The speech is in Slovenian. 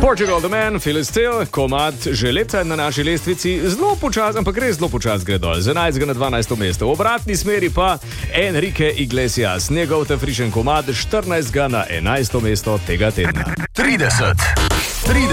Portugal, The Man, Feel It Still, komad že leta na naši lestvici, zelo počas, ampak res zelo počas gre dol, z 11. na 12. mesto. V obratni smeri pa Enrique Iglesias, njegov ta frišen komad, 14. na 11. mesto tega tedna. 30.